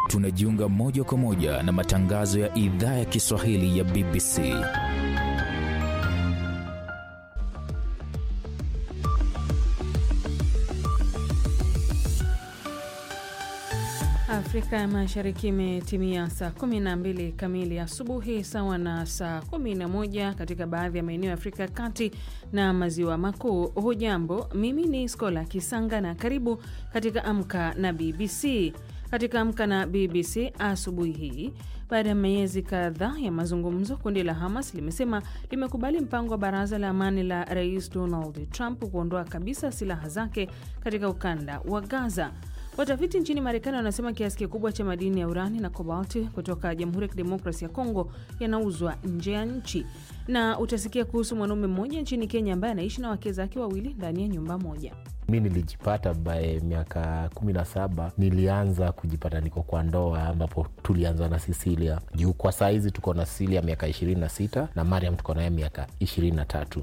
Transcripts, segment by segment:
Tunajiunga moja kwa moja na matangazo ya idhaa ya Kiswahili ya BBC. Afrika ya Mashariki imetimia saa 12 kamili asubuhi, sawa na saa 11 katika baadhi ya maeneo ya Afrika ya Kati na Maziwa Makuu. Hujambo, mimi ni Skola Kisanga na karibu katika Amka na BBC. Katika Amka na BBC asubuhi hii, baada ya miezi kadhaa ya mazungumzo, kundi la Hamas limesema limekubali mpango wa baraza la amani la Rais Donald Trump kuondoa kabisa silaha zake katika ukanda wa Gaza. Watafiti nchini Marekani wanasema kiasi kikubwa cha madini ya urani na kobalti kutoka Jamhuri ya Kidemokrasia ya Kongo yanauzwa nje ya nchi. Na utasikia kuhusu mwanaume mmoja nchini Kenya ambaye anaishi na wake zake wawili ndani ya nyumba moja. Mimi nilijipata by miaka 17, nilianza kujipata niko kwa ndoa ambapo tulianza na Cecilia. Juu kwa saizi tuko na Cecilia miaka 26 na Mariam tuko naye miaka 23.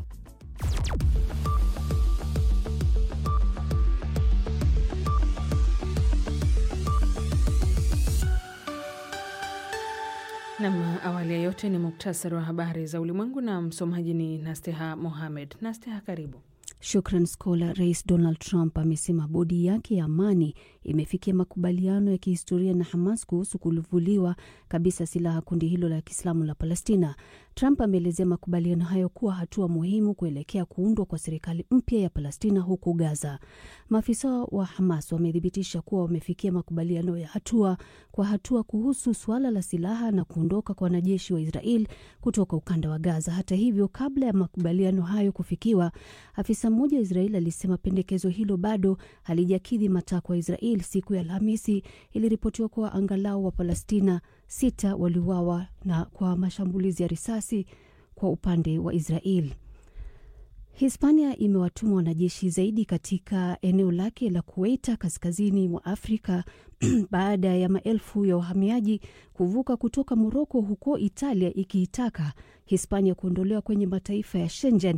Na awali ya yote ni muktasari wa habari za ulimwengu na msomaji ni Nasteha Mohamed. Nasteha, karibu. Shukran Skola. Rais Donald Trump amesema bodi yake ya amani imefikia makubaliano ya kihistoria na Hamas kuhusu kuvuliwa kabisa silaha kundi hilo la Kiislamu la Palestina. Trump ameelezea makubaliano hayo kuwa hatua muhimu kuelekea kuundwa kwa serikali mpya ya Palestina huko Gaza. Maafisa wa Hamas wamethibitisha kuwa wamefikia makubaliano ya hatua kwa hatua kuhusu suala la silaha na kuondoka kwa wanajeshi wa Israel kutoka ukanda wa Gaza. Hata hivyo, kabla ya makubaliano hayo kufikiwa, afisa mmoja wa Israel alisema pendekezo hilo bado halijakidhi matakwa ya Israel. Siku ya Alhamisi iliripotiwa kuwa angalau wa Palestina 6 waliuawa na kwa mashambulizi ya risasi kwa upande wa Israel. Hispania imewatuma wanajeshi zaidi katika eneo lake la Kuwaita kaskazini mwa Afrika baada ya maelfu ya wahamiaji kuvuka kutoka Morocco huko Italia, ikiitaka Hispania kuondolewa kwenye mataifa ya Schengen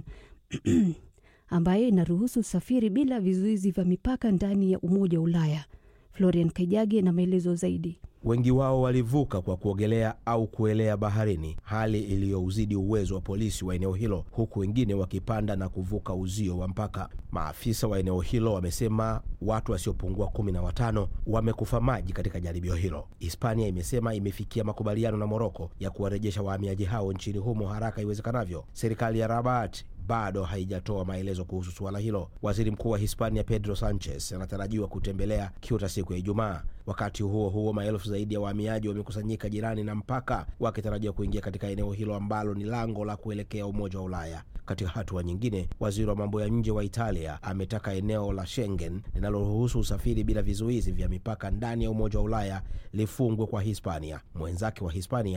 ambaye inaruhusu usafiri bila vizuizi vya mipaka ndani ya Umoja wa Ulaya. Florian Kajage na maelezo zaidi. Wengi wao walivuka kwa kuogelea au kuelea baharini, hali iliyouzidi uwezo wa polisi wa eneo hilo, huku wengine wakipanda na kuvuka uzio wa mpaka. Maafisa wa eneo hilo wamesema watu wasiopungua 15 wamekufa maji katika jaribio hilo. Hispania imesema imefikia makubaliano na Morocco ya kuwarejesha wahamiaji hao nchini humo haraka iwezekanavyo. Serikali ya Rabat bado haijatoa maelezo kuhusu suala hilo. Waziri Mkuu wa Hispania Pedro Sanchez anatarajiwa kutembelea Ceuta siku ya Ijumaa. Wakati huo huo, maelfu zaidi ya wahamiaji wamekusanyika jirani na mpaka wakitarajiwa kuingia katika eneo hilo ambalo ni lango la kuelekea Umoja wa Ulaya. Katika hatua nyingine, waziri wa mambo ya nje wa Italia ametaka eneo la Schengen linaloruhusu usafiri bila vizuizi vya mipaka ndani ya Umoja wa Ulaya lifungwe kwa Hispania. Mwenzake wa Hispania